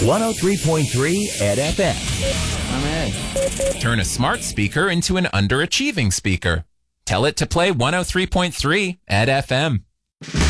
103.3 Ed FM. I'm Ed. Turn a smart speaker into an underachieving speaker. Tell it to play 103.3 Ed FM.